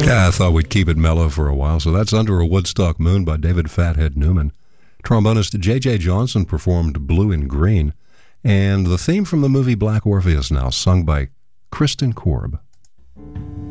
Yeah, I thought we'd keep it mellow for a while, so that's Under a Woodstock Moon by David Fathead Newman. Trombonist J.J. Johnson performed Blue and Green, and the theme from the movie Black Orpheus now, sung by Kristen Korb.